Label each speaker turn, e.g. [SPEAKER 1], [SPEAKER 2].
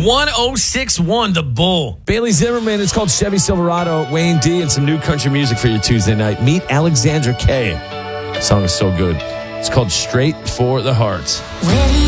[SPEAKER 1] 1061, The Bull.
[SPEAKER 2] Bailey Zimmerman, it's called Chevy Silverado, Wayne D, and some new country music for your Tuesday night. Meet Alexandra Kay. The song is so good. It's called Straight for the Heart.